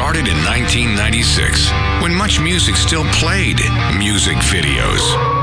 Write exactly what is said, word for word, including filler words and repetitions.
started in nineteen ninety-six, when much music still played music videos.